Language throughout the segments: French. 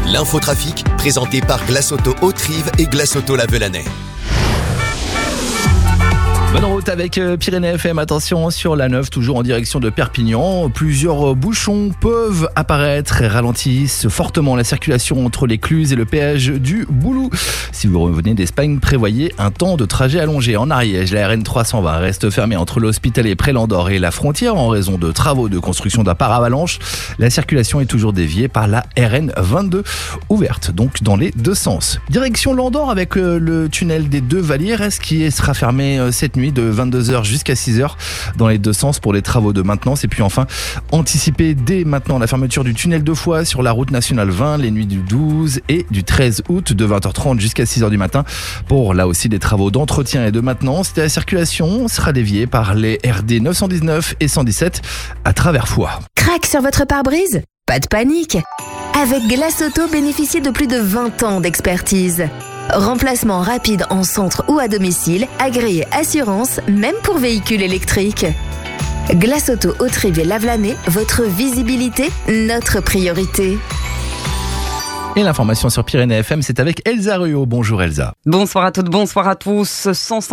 L'infotrafic, présenté par Glace Auto Haute-Rive et Glace Auto La Velanais. Bonne route avec Pyrénées FM, attention sur la 9, toujours en direction de Perpignan. Plusieurs bouchons peuvent apparaître et ralentissent fortement la circulation entre l'Écluse et le péage du Boulou. Si vous revenez d'Espagne, prévoyez un temps de trajet allongé. En Ariège, la RN 320 reste fermée entre l'Hospitalet près l'Andorre et la frontière en raison de travaux de construction d'un paravalanche. La circulation est toujours déviée par la RN 22, ouverte donc dans les deux sens. Direction l'Andorre avec le tunnel des Deux Vallières, qui sera fermé cette nuit de 22h jusqu'à 6h dans les deux sens pour les travaux de maintenance. Et puis enfin, anticiper dès maintenant la fermeture du tunnel de Foix sur la route nationale 20 les nuits du 12 et du 13 août de 20h30 jusqu'à 6h du matin pour là aussi des travaux d'entretien et de maintenance. La circulation sera déviée par les RD 919 et 117 à travers Foix. Crac sur votre pare-brise ? Pas de panique. Avec Glace Auto, bénéficiez de plus de 20 ans d'expertise. Remplacement rapide en centre ou à domicile, agréé assurance, même pour véhicules électriques. Glace Auto Haute-Rive et La Velanais, votre visibilité, notre priorité. Et l'information sur Pyrénées FM, c'est avec Elsa Ruot. Bonjour Elsa. Bonsoir à toutes, bonsoir à tous.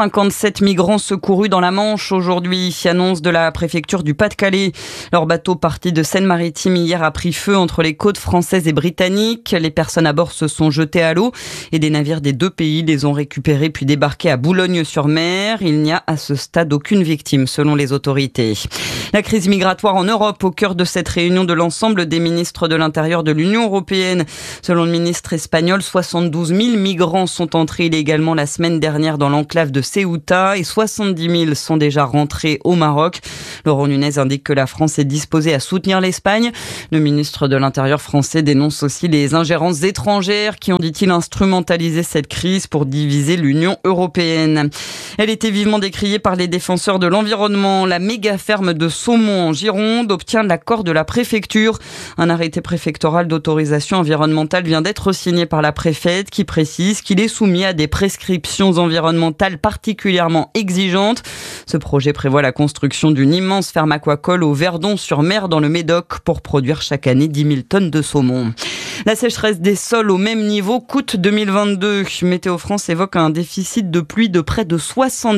157 migrants secourus dans la Manche aujourd'hui, annonce de la préfecture du Pas-de-Calais. Leur bateau parti de Seine-Maritime hier a pris feu entre les côtes françaises et britanniques. Les personnes à bord se sont jetées à l'eau et des navires des deux pays les ont récupérés puis débarqués à Boulogne-sur-Mer. Il n'y a à ce stade aucune victime selon les autorités. La crise migratoire en Europe au cœur de cette réunion de l'ensemble des ministres de l'Intérieur de l'Union européenne. Selon le ministre espagnol, 72 000 migrants sont entrés illégalement la semaine dernière dans l'enclave de Ceuta et 70 000 sont déjà rentrés au Maroc. Laurent Nunez indique que la France est disposée à soutenir l'Espagne. Le ministre de l'Intérieur français dénonce aussi les ingérences étrangères qui ont, dit-il, instrumentalisé cette crise pour diviser l'Union européenne. Elle était vivement décriée par les défenseurs de l'environnement. La méga ferme de Saumont en Gironde obtient l'accord de la préfecture. Un arrêté préfectoral d'autorisation environnementale vient d'être signé par la préfète qui précise qu'il est soumis à des prescriptions environnementales particulièrement exigeantes. Ce projet prévoit la construction d'une immense ferme aquacole au Verdon-sur-Mer dans le Médoc pour produire chaque année 10 000 tonnes de saumon. La sécheresse des sols au même niveau qu'août 2022. Météo France évoque un déficit de pluie de près de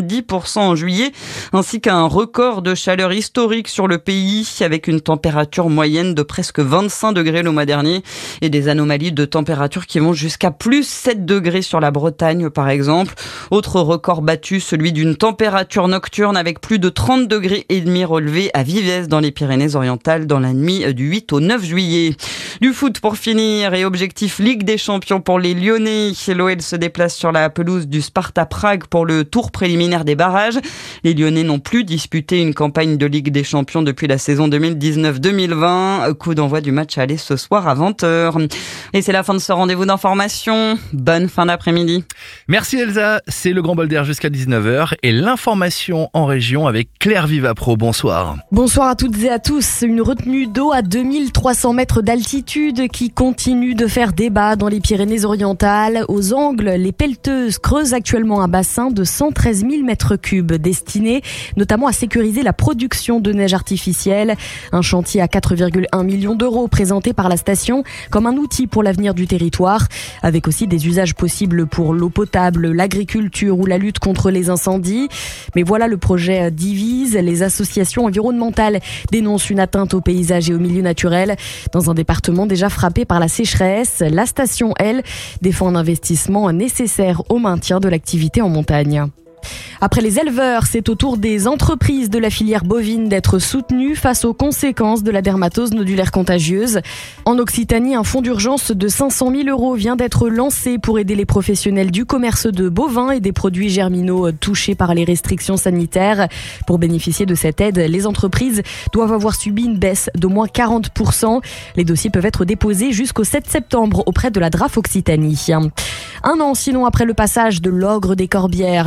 70% en juillet, ainsi qu'un record de chaleur historique sur le pays, avec une température moyenne de presque 25 degrés le mois dernier et des anomalies de température qui vont jusqu'à plus 7 degrés sur la Bretagne, par exemple. Autre record battu, celui d'une température nocturne avec plus de 30 degrés et demi relevé à Vivès dans les Pyrénées-Orientales dans la nuit du 8 au 9 juillet. Du foot pour finir et objectif Ligue des Champions pour les Lyonnais. L'OL se déplace sur la pelouse du Sparta Prague pour le tour préliminaire des barrages. Les Lyonnais n'ont plus disputé une campagne de Ligue des Champions depuis la saison 2019-2020. Coup d'envoi du match aller ce soir à 20h. Et c'est la fin de ce rendez-vous d'information. Bonne fin d'après-midi. Merci Elsa, c'est le Grand Bol d'Air jusqu'à 19h et l'information en région avec Claire Vivapro. Bonsoir. Bonsoir à toutes et à tous. Une retenue d'eau à 2300 mètres d'altitude qui continue de faire débat dans les Pyrénées-Orientales. Aux Angles, les pelleteuses creusent actuellement un bassin de 113 000 mètres cubes destiné notamment à sécuriser la production de neige artificielle. Un chantier à 4,1 millions d'euros présenté par la station comme un outil pour l'avenir du territoire, avec aussi des usages possibles pour l'eau potable, l'agriculture ou la lutte contre les incendies. Mais voilà, le projet divise. Les associations environnementales dénoncent une atteinte au paysage et au milieu naturel dans un département déjà frappé par la sécheresse. La station, elle, défend un investissement nécessaire au maintien de l'activité en montagne. Après les éleveurs, c'est au tour des entreprises de la filière bovine d'être soutenues face aux conséquences de la dermatose nodulaire contagieuse. En Occitanie, un fonds d'urgence de 500 000 € vient d'être lancé pour aider les professionnels du commerce de bovins et des produits germinaux touchés par les restrictions sanitaires. Pour bénéficier de cette aide, les entreprises doivent avoir subi une baisse d'au moins 40%. Les dossiers peuvent être déposés jusqu'au 7 septembre auprès de la DRAF Occitanie. Un an sinon après le passage de l'ogre des Corbières, la mémoire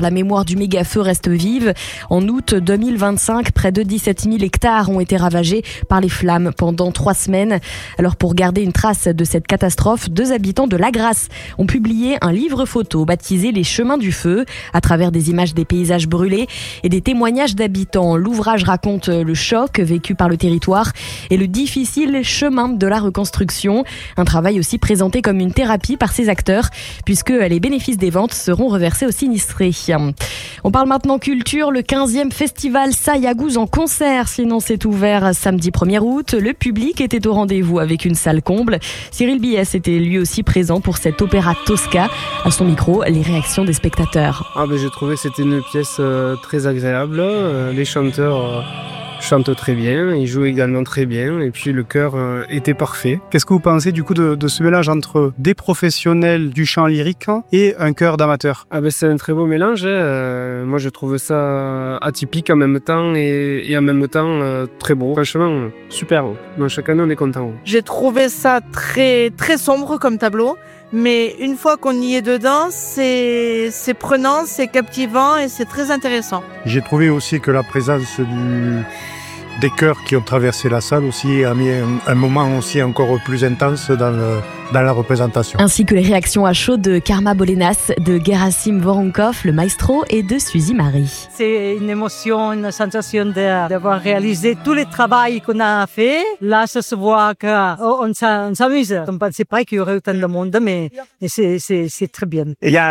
mémoire du méga-feu reste vive. En août 2025, près de 17 000 hectares ont été ravagés par les flammes pendant 3 semaines. Alors pour garder une trace de cette catastrophe, 2 habitants de La Grasse ont publié un livre photo baptisé Les Chemins du Feu, à travers des images des paysages brûlés et des témoignages d'habitants. L'ouvrage raconte le choc vécu par le territoire et le difficile chemin de la reconstruction. Un travail aussi présenté comme une thérapie par ses acteurs, puisque les bénéfices des ventes seront reversés aux sinistrés. On parle maintenant culture. Le 15e festival Sayagouz en concert s'est ouvert samedi 1er août. Le public était au rendez-vous avec une salle comble. Cyril Biès était lui aussi présent pour cet opéra Tosca. À son micro, les réactions des spectateurs. J'ai trouvé que c'était une pièce très agréable. Les chanteurs chantent très bien, ils jouent également très bien et puis le chœur était parfait. Qu'est-ce que vous pensez du coup de ce mélange entre des professionnels du chant lyrique et un chœur d'amateurs? C'est un très beau mélange. Moi je trouve ça atypique en même temps et en même temps très beau. Franchement, super beau. Donc, chaque année on est content. J'ai trouvé ça très, très sombre comme tableau. Mais une fois qu'on y est dedans, c'est prenant, c'est captivant et c'est très intéressant. J'ai trouvé aussi que la présence des chœurs qui ont traversé la salle aussi a mis un moment aussi encore plus intense dans la représentation. Ainsi que les réactions à chaud de Karma Bolenas, de Gerasim Voronkov, le maestro, et de Suzy Marie. C'est une émotion, une sensation d'avoir réalisé tout le travail qu'on a fait. Là, ça se voit qu'on s'amuse. On ne pensait pas qu'il y aurait autant de monde, mais c'est très bien.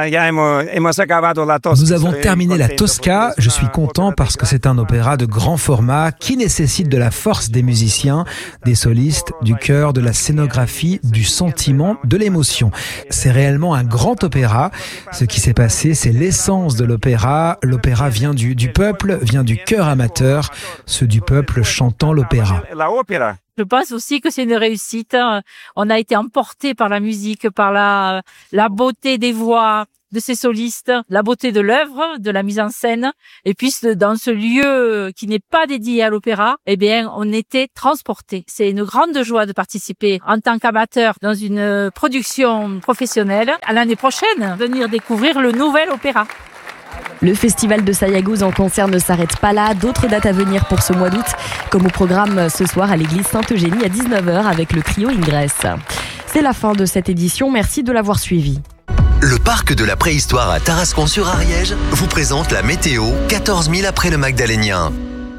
Nous avons terminé la Tosca. Je suis content parce que c'est un opéra de grand format qui nécessite de la force des musiciens, des solistes, du chœur, de la scénographie, du sentiment, de l'émotion. C'est réellement un grand opéra. Ce qui s'est passé, c'est l'essence de l'opéra. L'opéra vient du peuple, vient du chœur amateur, ceux du peuple chantant l'opéra. Je pense aussi que c'est une réussite. On a été emportés par la musique, par la beauté des voix de ces solistes, la beauté de l'œuvre, de la mise en scène. Et puis, dans ce lieu qui n'est pas dédié à l'opéra, on était transportés. C'est une grande joie de participer en tant qu'amateur dans une production professionnelle. À l'année prochaine, venir découvrir le nouvel opéra. Le festival de Sayagouz en concert ne s'arrête pas là. D'autres dates à venir pour ce mois d'août, comme au programme ce soir à l'église Sainte-Eugénie à 19h avec le trio Ingress. C'est la fin de cette édition. Merci de l'avoir suivi. Le parc de la préhistoire à Tarascon-sur-Ariège vous présente la météo 14 000 après le Magdalénien.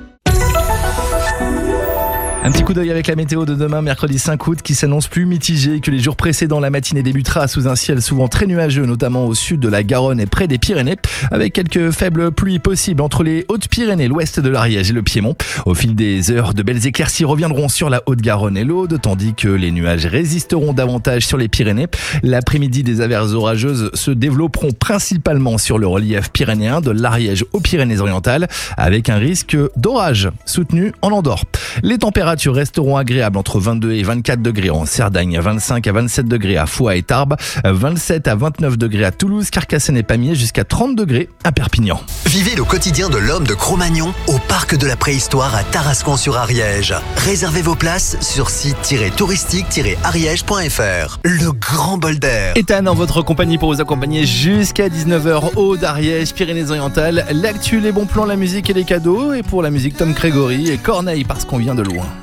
Un petit coup d'œil avec la météo de demain, mercredi 5 août, qui s'annonce plus mitigée que les jours précédents. La matinée débutera sous un ciel souvent très nuageux, notamment au sud de la Garonne et près des Pyrénées, avec quelques faibles pluies possibles entre les Hautes-Pyrénées, l'ouest de l'Ariège et le Piémont. Au fil des heures, de belles éclaircies reviendront sur la Haute-Garonne et l'Aude, tandis que les nuages résisteront davantage sur les Pyrénées. L'après-midi, des averses orageuses se développeront principalement sur le relief pyrénéen, de l'Ariège aux Pyrénées-Orientales, avec un risque d'orage soutenu en Andorre. Les températures resteront agréables entre 22 et 24 degrés en Cerdagne, 25 à 27 degrés à Foix et Tarbes, 27 à 29 degrés à Toulouse, Carcassonne et Pamiers, jusqu'à 30 degrés à Perpignan. Vivez le quotidien de l'homme de Cro-Magnon au parc de la préhistoire à Tarascon-sur-Ariège. Réservez vos places sur site-touristique-ariège.fr. Le grand bol d'air. Ethan en votre compagnie pour vous accompagner jusqu'à 19h au d'Ariège, Pyrénées-Orientales. L'actu, les bons plans, la musique et les cadeaux. Et pour la musique, Tom Grégory et Corneille parce qu'on vient de loin.